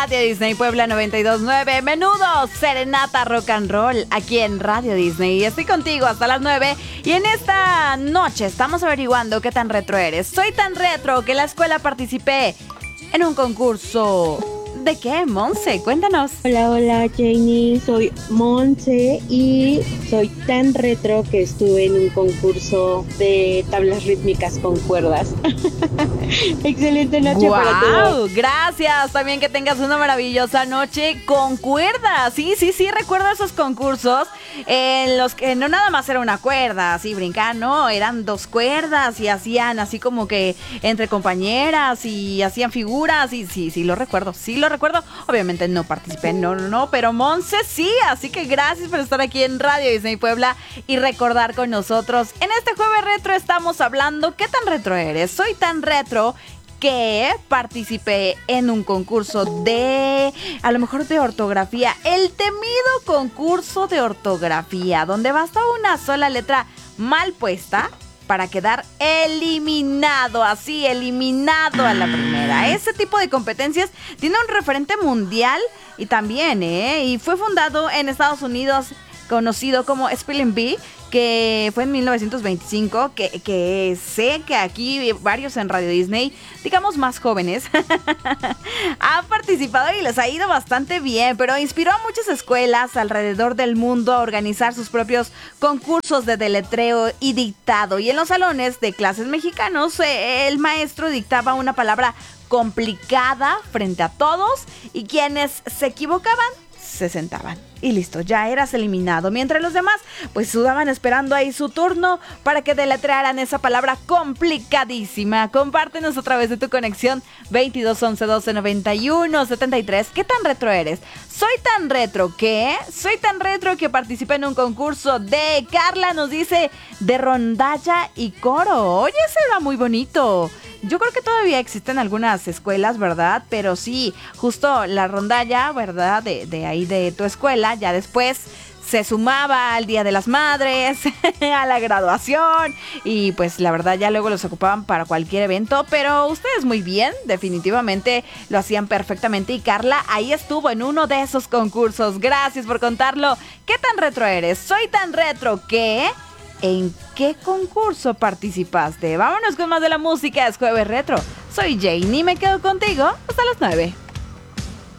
Radio Disney Puebla 92.9, menudo Serenata Rock and Roll aquí en Radio Disney. Y estoy contigo hasta las 9 y en esta noche estamos averiguando qué tan retro eres. Soy tan retro que en la escuela participé en un concurso. ¿De qué, Monse? Cuéntanos. Hola Janie, soy Monse y soy tan retro que estuve en un concurso de tablas rítmicas con cuerdas. Excelente noche para todos. Gracias, también que tengas una maravillosa noche con cuerdas. Sí, recuerdo esos concursos en los que no nada más era una cuerda, así brincar, no, eran dos cuerdas y hacían así como que entre compañeras y hacían figuras y sí lo recuerdo. Obviamente no participé, no, pero Monse sí, así que gracias por estar aquí en Radio Disney Puebla y recordar con nosotros. En este jueves retro estamos hablando, ¿qué tan retro eres? Soy tan retro que participé en un concurso a lo mejor de ortografía, el temido concurso de ortografía, donde bastaba una sola letra mal puesta para quedar eliminado a la primera. Ese tipo de competencias tiene un referente mundial y también, y fue fundado en Estados Unidos, conocido como Spelling Bee, que fue en 1925, que sé que aquí varios en Radio Disney, digamos más jóvenes, han participado y les ha ido bastante bien, pero inspiró a muchas escuelas alrededor del mundo a organizar sus propios concursos de deletreo y dictado. Y en los salones de clases mexicanos, el maestro dictaba una palabra complicada frente a todos y quienes se equivocaban se sentaban y listo, ya eras eliminado, mientras los demás pues sudaban esperando ahí su turno para que deletrearan esa palabra complicadísima. Compártenos a través de tu conexión 22 11 12 91 73. ¿Qué tan retro eres? Soy tan retro que participé en un concurso de Carla, nos dice, de rondalla y coro. Oye, ese era muy bonito. Yo creo que todavía existen algunas escuelas, ¿verdad? Pero sí, justo la rondalla, ¿verdad? De ahí de tu escuela, ya después se sumaba al Día de las Madres, a la graduación y pues la verdad ya luego los ocupaban para cualquier evento, pero ustedes muy bien, definitivamente lo hacían perfectamente y Carla ahí estuvo en uno de esos concursos. Gracias por contarlo. ¿Qué tan retro eres? Soy tan retro que... ¿En qué concurso participaste? Vámonos con más de la música, es Jueves Retro. Soy Janie, me quedo contigo hasta las 9.